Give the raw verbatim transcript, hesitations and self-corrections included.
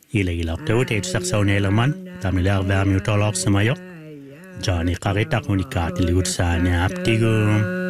Ila ila tawt et saksaw nelaman tamilar ba mi utolok samayo. Johnny karita kunikat liut sa ni aptigum.